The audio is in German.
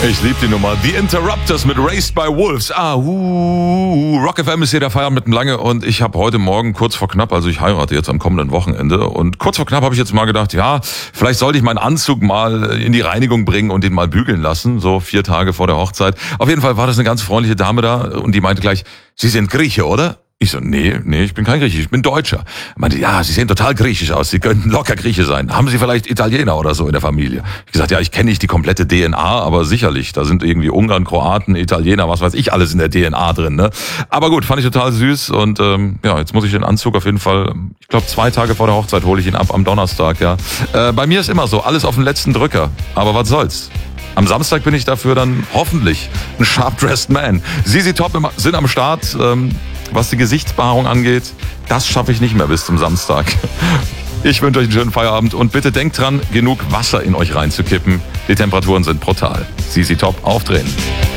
Ich liebe die Nummer. The Interrupters mit Raised by Wolves. Rock FM ist hier der Feierabend mit dem Lange und ich habe heute Morgen kurz vor knapp, also ich heirate jetzt am kommenden Wochenende und kurz vor knapp habe ich jetzt mal gedacht, ja, vielleicht sollte ich meinen Anzug mal in die Reinigung bringen und den mal bügeln lassen, so 4 Tage vor der Hochzeit. Auf jeden Fall war das eine ganz freundliche Dame da und die meinte gleich, Sie sind Grieche, oder? Ich so, nee, ich bin kein Grieche, ich bin Deutscher. Er meinte, ja, Sie sehen total griechisch aus, Sie könnten locker Grieche sein. Haben Sie vielleicht Italiener oder so in der Familie? Ich gesagt, ja, ich kenne nicht die komplette DNA, aber sicherlich, da sind irgendwie Ungarn, Kroaten, Italiener, was weiß ich, alles in der DNA drin, ne? Aber gut, fand ich total süß und ja, jetzt muss ich den Anzug auf jeden Fall, ich glaube 2 Tage vor der Hochzeit hole ich ihn ab, am Donnerstag, ja. Bei mir ist immer so, alles auf den letzten Drücker, aber was soll's? Am Samstag bin ich dafür dann hoffentlich ein sharp-dressed man. ZZ Top sind am Start, was die Gesichtsbehaarung angeht, das schaffe ich nicht mehr bis zum Samstag. Ich wünsche euch einen schönen Feierabend und bitte denkt dran, genug Wasser in euch reinzukippen. Die Temperaturen sind brutal. ZZ Top aufdrehen.